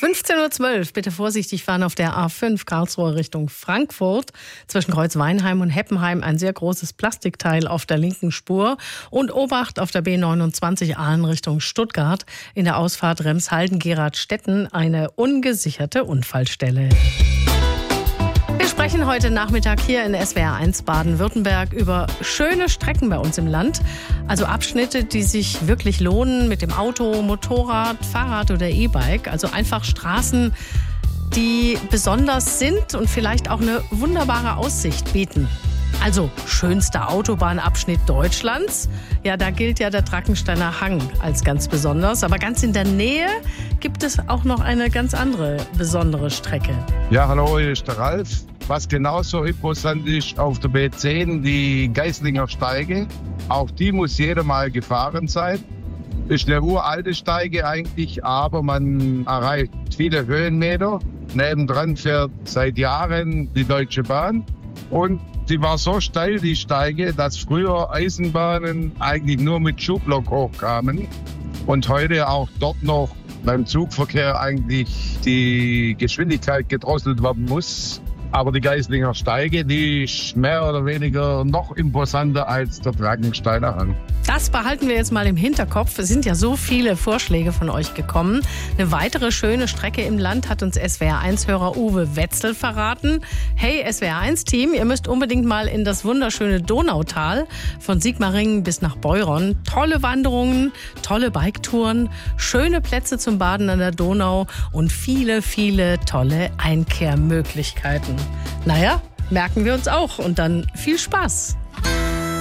15:12 Uhr, bitte vorsichtig fahren auf der A5 Karlsruhe Richtung Frankfurt. Zwischen Kreuz-Weinheim und Heppenheim ein sehr großes Plastikteil auf der linken Spur. Und Obacht auf der B29 Aalen Richtung Stuttgart. In der Ausfahrt Remshalden-Geradstetten eine ungesicherte Unfallstelle. Wir sprechen heute Nachmittag hier in SWR1 Baden-Württemberg über schöne Strecken bei uns im Land. Also Abschnitte, die sich wirklich lohnen mit dem Auto, Motorrad, Fahrrad oder E-Bike. Also einfach Straßen, die besonders sind und vielleicht auch eine wunderbare Aussicht bieten. Also schönster Autobahnabschnitt Deutschlands. Ja, da gilt ja der Drackensteiner Hang als ganz besonders. Aber ganz in der Nähe gibt es auch noch eine ganz andere besondere Strecke. Ja, hallo, hier ist der Ralf. Was genauso imposant ist auf der B10, die Geislinger Steige. Auch die muss jeder mal gefahren sein. Ist eine uralte Steige eigentlich, aber man erreicht viele Höhenmeter. Nebendran fährt seit Jahren die Deutsche Bahn. Und die war so steil, die Steige, dass früher Eisenbahnen eigentlich nur mit Schuhblock hochkamen. Und heute auch dort noch beim Zugverkehr eigentlich die Geschwindigkeit gedrosselt werden muss. Aber die Geislinger Steige, die ist mehr oder weniger noch imposanter als der Drackensteiner Hang. Das behalten wir jetzt mal im Hinterkopf. Es sind ja so viele Vorschläge von euch gekommen. Eine weitere schöne Strecke im Land hat uns SWR1-Hörer Uwe Wetzel verraten. Hey SWR1-Team, ihr müsst unbedingt mal in das wunderschöne Donautal von Sigmaringen bis nach Beuron. Tolle Wanderungen, tolle Biketouren, schöne Plätze zum Baden an der Donau und viele, viele tolle Einkehrmöglichkeiten. Naja, merken wir uns auch und dann viel Spaß.